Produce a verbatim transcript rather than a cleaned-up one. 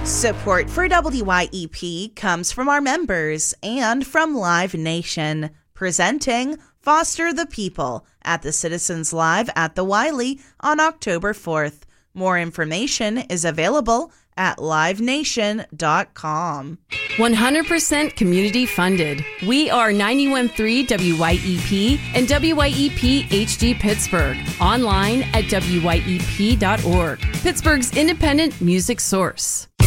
Support for W Y E P comes from our members and from Live Nation, presenting Foster the People at the Citizens Live at the Wiley on October fourth. More information is available at live nation dot com. one hundred percent community funded. We are ninety-one point three W Y E P and W Y E P H D Pittsburgh. Online at W Y E P dot org. Pittsburgh's independent music source.